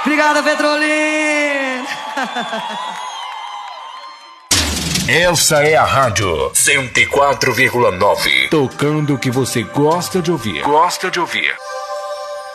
Obrigada, Petrolina. Essa é a Rádio 104,9. Tocando o que você gosta de ouvir. Gosta de ouvir.